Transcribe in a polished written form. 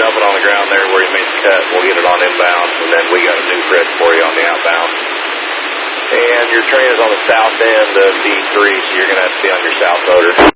dump it on the ground there where you made the cut. We'll get it on inbound, and then we got a new thread for you on the outbound. And your train is on the south end of D3, so you're going to have to be on your south motor.